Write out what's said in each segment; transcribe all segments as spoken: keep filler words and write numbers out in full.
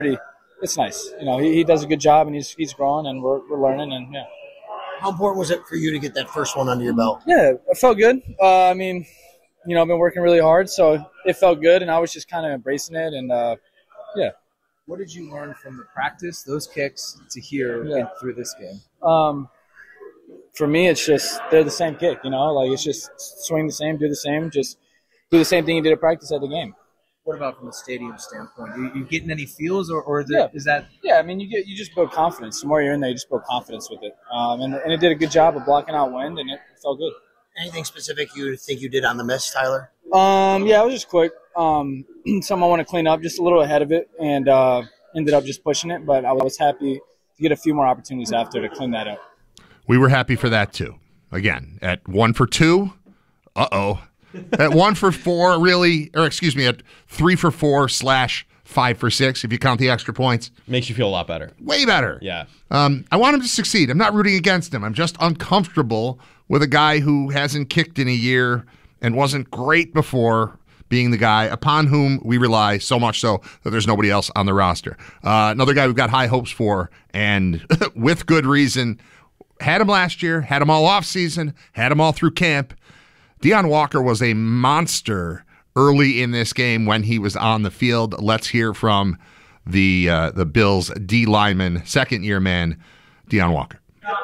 it's nice. You know, he, he does a good job, and he's he's growing, and we're we're learning, and yeah. How important was it for you to get that first one under your belt? Yeah, it felt good. Uh, I mean, you know, I've been working really hard, so it felt good, and I was just kind of embracing it, and uh, yeah. What did you learn from the practice, those kicks, to here Yeah. in, through this game? Um, for me, it's just they're the same kick, you know, like it's just swing the same, do the same, just do the same thing you did at practice at the game. What about from a stadium standpoint? You, you getting any feels, or, or is, Yeah. it, is that Yeah, I mean, you get you just build confidence. The more you're in there, you just build confidence with it. Um, and, and it did a good job of blocking out wind, and it felt good. Anything specific you think you did on the miss, Tyler? Um, yeah, it was just quick. Um, something I want to clean up, just a little ahead of it, and uh, ended up just pushing it. But I was happy to get a few more opportunities after to clean that up. We were happy for that, too. Again, at one for two, uh-oh. At one for four, really, or excuse me, at three for four slash five for six, if you count the extra points. Makes you feel a lot better. Way better. Yeah. Um, I want him to succeed. I'm not rooting against him. I'm just uncomfortable with a guy who hasn't kicked in a year and wasn't great before being the guy upon whom we rely so much so that there's nobody else on the roster. Uh, another guy we've got high hopes for, and with good reason. Had him last year, had him all offseason, had him all through camp. Deon Walker was a monster early in this game when he was on the field. Let's hear from the uh, the Bills D lineman, second year man, Deon Walker.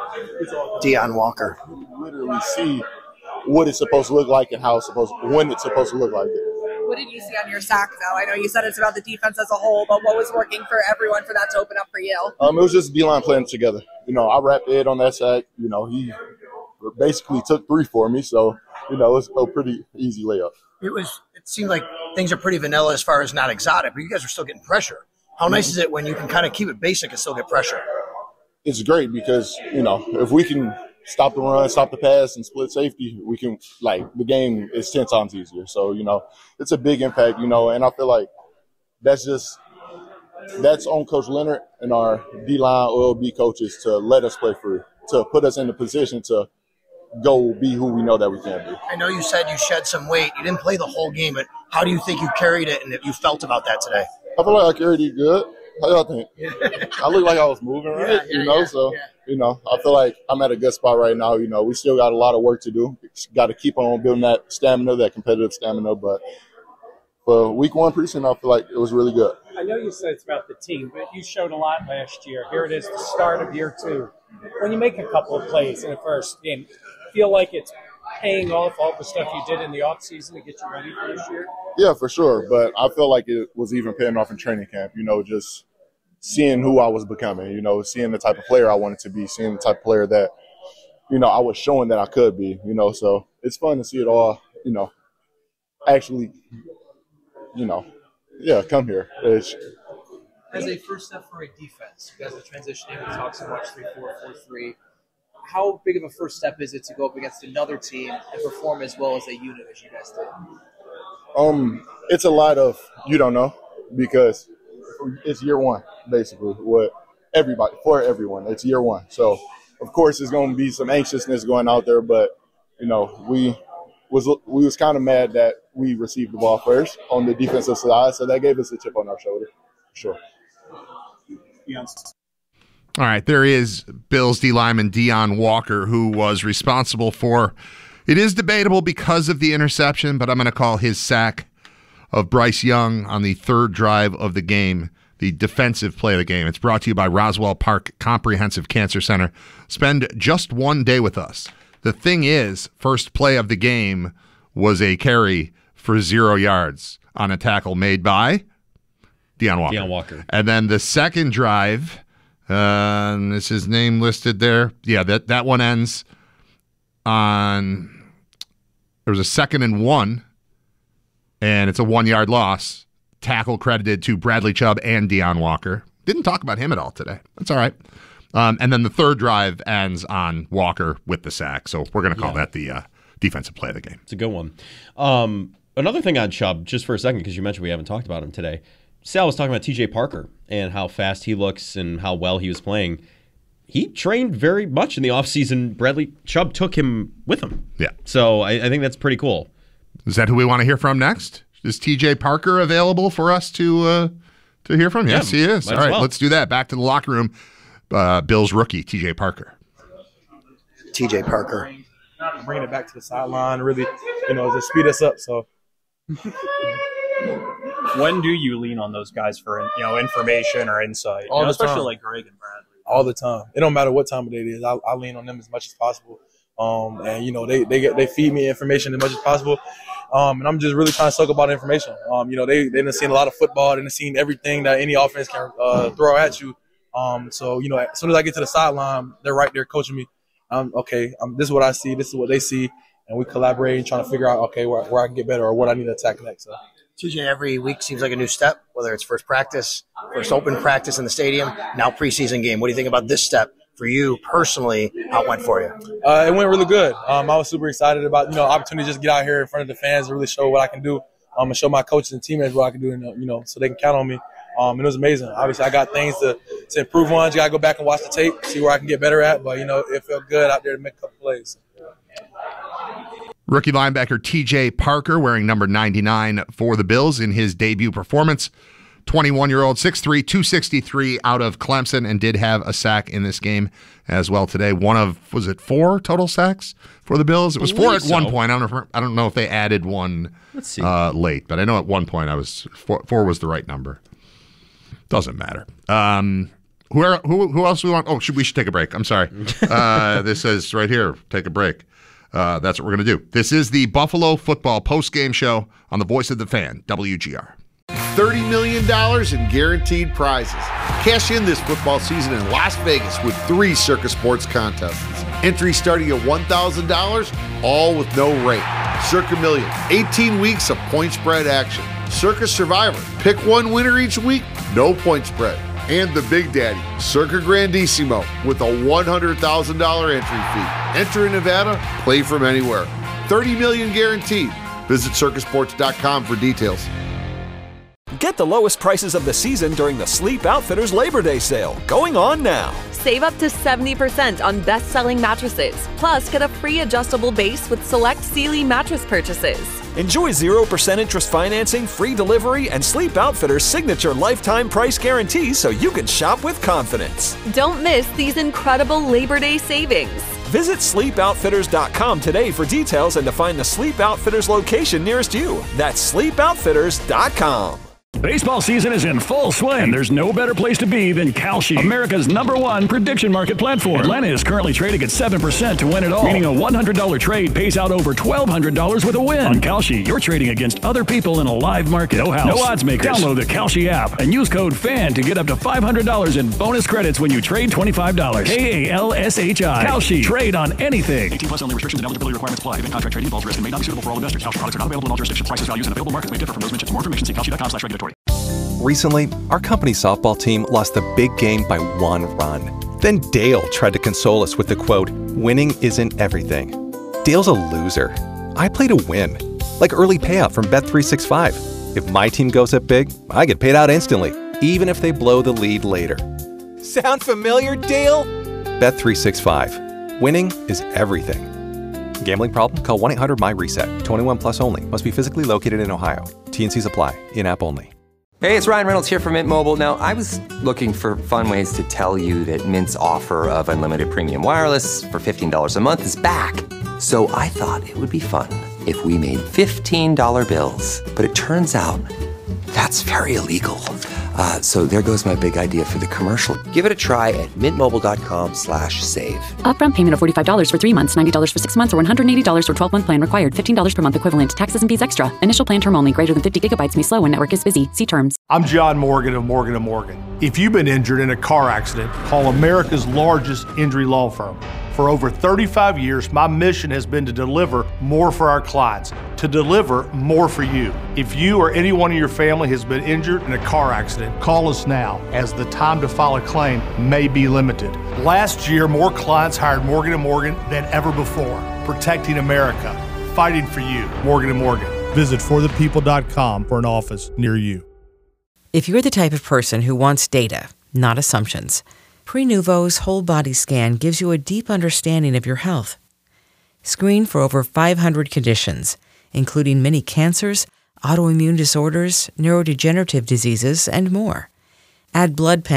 Deon Walker. Literally see what it's supposed to look like and how it's supposed when it's supposed to look like it. What did you see on your sack, though? I know you said it's about the defense as a whole, but what was working for everyone for that to open up for you? Um, it was just D-line playing together. You know, I wrapped Ed on that sack. You know, he basically took three for me, so you know, it was a pretty easy layup. It was. It seemed like things are pretty vanilla as far as not exotic, but you guys are still getting pressure. How nice is it when you can kind of keep it basic and still get pressure? It's great because, you know, if we can stop the run, stop the pass, and split safety, we can, like, the game is ten times easier. So, you know, it's a big impact, you know, and I feel like that's just – that's on Coach Leonard and our D-line O L B coaches to let us play free, to put us in the position to go be who we know that we can be. I know you said you shed some weight. You didn't play the whole game, but how do you think you carried it and that you felt about that today? I feel like I carried it good. How y'all think? I look like I was moving right, Yeah, yeah, you know, yeah, so, yeah. you know, I feel like I'm at a good spot right now. You know, we still got a lot of work to do. Got to keep on building that stamina, that competitive stamina. But for week one preseason, I feel like it was really good. I know you said it's about the team, but you showed a lot last year. Here it is, the start of year two. When you make a couple of plays in the first game, feel like it's paying off all the stuff you did in the offseason to get you ready for this year? Yeah, for sure. But I feel like it was even paying off in training camp, you know, just seeing who I was becoming, you know, seeing the type of player I wanted to be, seeing the type of player that, you know, I was showing that I could be, you know. So it's fun to see it all, you know, actually, you know, yeah, come here. It's, as a first step for a defense? You guys are transitioning. We talk so much three four, four three. How big of a first step is it to go up against another team and perform as well as a unit as you guys did? Um, it's a lot of you don't know because it's year one, basically. What everybody for everyone, it's year one. So of course, there's going to be some anxiousness going out there, but you know, we was we was kind of mad that we received the ball first on the defensive side, so that gave us a chip on our shoulder, for sure. Yes. All right, there is Bills D lineman Deon Walker, who was responsible for, it is debatable because of the interception, but I'm going to call his sack of Bryce Young on the third drive of the game the defensive play of the game. It's brought to you by Roswell Park Comprehensive Cancer Center. Spend just one day with us. The thing is, first play of the game was a carry for zero yards on a tackle made by Deon Walker. Deon Walker. And then the second drive, uh, and is his name listed there? Yeah, that, that one ends on, there was a second and one, and it's a one-yard loss. Tackle credited to Bradley Chubb and Deon Walker. Didn't talk about him at all today. That's all right. Um, and then the third drive ends on Walker with the sack. So we're going to call yeah. that the uh, defensive play of the game. It's a good one. Um, another thing on Chubb, just for a second, because you mentioned we haven't talked about him today. Sal was talking about T J Parker and how fast he looks and how well he was playing. He trained very much in the offseason. Bradley Chubb took him with him. Yeah. So I, I think that's pretty cool. Is that who we want to hear from next? Is T J Parker available for us to uh, to hear from? Yes, Yeah, he is. might All as right, well. let's do that. Back to the locker room. Uh, Bills rookie, T J Parker. T J Parker. Bringing it back to the sideline, really, you know, to speed us up. So, when do you lean on those guys for, you know, information or insight? You All know, the especially time. like Greg and Bradley. all the time. It don't matter what time of day it is. I, I lean on them as much as possible. Um, and you know, they they get they feed me information as much as possible. Um, and I'm just really trying to suck up all the information. Um, you know, they they done seen a lot of football. They done seen everything that any offense can uh, throw at you. Um, so you know, as soon as I get to the sideline, they're right there coaching me. Um, okay, um, this is what I see. This is what they see, and we collaborate and trying to figure out okay where, where I can get better or what I need to attack next. So. T J, every week seems like a new step, whether it's first practice, first open practice in the stadium, now preseason game. What do you think about this step for you personally? How it went for you? Uh, it went really good. Um, I was super excited about, you know, opportunity to just get out here in front of the fans and really show what I can do. Um, and show my coaches and teammates what I can do, and, you know, so they can count on me. Um, and it was amazing. Obviously, I got things to, to improve on. You got to go back and watch the tape, see where I can get better at. But, you know, it felt good out there to make a couple plays. Rookie linebacker T J Parker wearing number ninety-nine for the Bills in his debut performance. twenty-one-year-old, six three, two sixty-three out of Clemson, and did have a sack in this game as well today. One of, was it four total sacks for the Bills? It was four at so. one point. I don't know if, I don't know if they added one Let's see. Uh, late, but I know at one point I was four, four was the right number. Doesn't matter. Um, who, are, who who else do we want? Oh, should, we should take a break. I'm sorry. Uh, this says right here, take a break. Uh, that's what we're going to do. This is the Buffalo Football Postgame Show on the Voice of the Fan, W G R. thirty million dollars in guaranteed prizes. Cash in this football season in Las Vegas with three Circus Sports contests. Entry starting at one thousand dollars, all with no rate. Circa Million, eighteen weeks of point spread action. Circus Survivor, pick one winner each week, no point spread. And the Big Daddy, Circa Grandissimo, with a one hundred thousand dollars entry fee. Enter in Nevada, play from anywhere. thirty million dollars guaranteed. Visit circus sports dot com for details. Get the lowest prices of the season during the Sleep Outfitters Labor Day sale, going on now. Save up to seventy percent on best-selling mattresses. Plus, get a free adjustable base with select Sealy mattress purchases. Enjoy zero percent interest financing, free delivery, and Sleep Outfitters' signature lifetime price guarantees so you can shop with confidence. Don't miss these incredible Labor Day savings. Visit sleep outfitters dot com today for details and to find the Sleep Outfitters location nearest you. That's sleep outfitters dot com. Baseball season is in full swing, and there's no better place to be than Kalshi, America's number one prediction market platform. Atlanta is currently trading at seven percent to win it all, meaning a one hundred dollars trade pays out over twelve hundred dollars with a win. On Kalshi, you're trading against other people in a live market. No house, no odds makers. Download the Kalshi app and use code FAN to get up to five hundred dollars in bonus credits when you trade twenty-five dollars. K A L S H I. Kalshi. Trade on anything. eighteen plus only. Restrictions and eligibility requirements apply. Event contract trading involves risk and may not be suitable for all investors. Kalshi products are not available in all jurisdictions. Prices, values, and available markets may differ from those mentioned. For more information, see kalshi dot com slash regulatory. Recently, our company softball team lost the big game by one run. Then Dale tried to console us with the quote, "Winning isn't everything." Dale's a loser. I play to win. Like early payout from Bet three sixty-five. If my team goes up big, I get paid out instantly, even if they blow the lead later. Sound familiar, Dale? Bet three sixty-five. Winning is everything. Gambling problem? Call one eight hundred my reset. twenty-one plus only. Must be physically located in Ohio. T N Cs apply. In-app only. Hey, it's Ryan Reynolds here from Mint Mobile. Now, I was looking for fun ways to tell you that Mint's offer of unlimited premium wireless for fifteen dollars a month is back. So I thought it would be fun if we made fifteen dollar bills. But it turns out that's very illegal. Uh, so there goes my big idea for the commercial. Give it a try at mintmobile.com slash save. Upfront payment of forty-five dollars for three months, ninety dollars for six months, or one hundred eighty dollars for twelve-month plan required. fifteen dollars per month equivalent. Taxes and fees extra. Initial plan term only. Greater than fifty gigabytes may slow when network is busy. See terms. I'm John Morgan of Morgan and Morgan. If you've been injured in a car accident, call America's largest injury law firm. For over thirty-five years, my mission has been to deliver more for our clients, to deliver more for you. If you or anyone in your family has been injured in a car accident, call us now, as the time to file a claim may be limited. Last year, more clients hired Morgan and Morgan than ever before, protecting America, fighting for you. Morgan and Morgan. Visit for the people dot com for an office near you. If you're the type of person who wants data, not assumptions, Prenuvo's whole body scan gives you a deep understanding of your health. Screen for over five hundred conditions, including many cancers, autoimmune disorders, neurodegenerative diseases, and more. Add blood